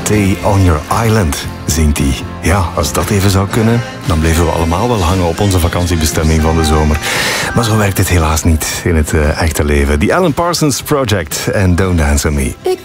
Stay on your island, zingt hij. Ja, als dat even zou kunnen, dan bleven we allemaal wel hangen op onze vakantiebestemming van de zomer. Maar zo werkt het helaas niet in het echte leven. The Alan Parsons Project en Don't Dance On Me.